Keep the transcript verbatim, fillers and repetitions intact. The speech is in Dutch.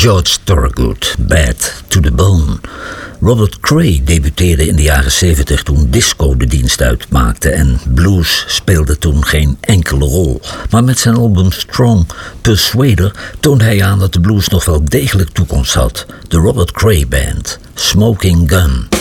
George Thorogood, Bad to the Bone. Robert Cray debuteerde in de jaren zeventig toen disco de dienst uitmaakte en blues speelde toen geen enkele rol. Maar met zijn album Strong Persuader toonde hij aan dat de blues nog wel degelijk toekomst had. De Robert Cray Band, Smoking Gun.